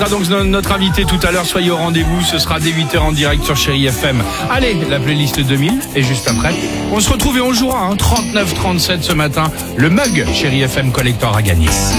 Donc notre invité tout à l'heure, soyez au rendez-vous, ce sera dès 8h en direct sur Chéri FM. Allez, la playlist 2000 et juste après, on se retrouve et on jouera 39-37 ce matin, le mug Chéri FM Collector à gagner.